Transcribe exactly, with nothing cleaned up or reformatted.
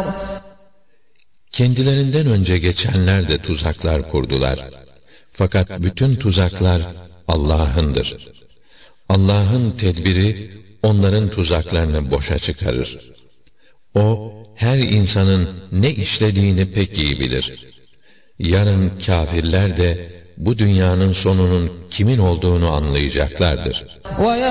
النار Kendilerinden önce geçenler de tuzaklar kurdular. Fakat bütün tuzaklar Allah'ındır. Allah'ın tedbiri onların tuzaklarını boşa çıkarır. O, her insanın ne işlediğini pek iyi bilir. Yarın kâfirler de bu dünyanın sonunun kimin olduğunu anlayacaklardır.